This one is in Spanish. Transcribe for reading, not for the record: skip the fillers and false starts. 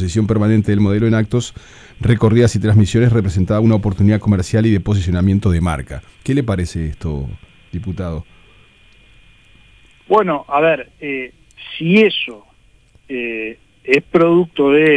exposición permanente del modelo en actos, recorridas y transmisiones representaba una oportunidad comercial y de posicionamiento de marca. ¿Qué le parece esto, diputado? Bueno, a ver, si eso es producto de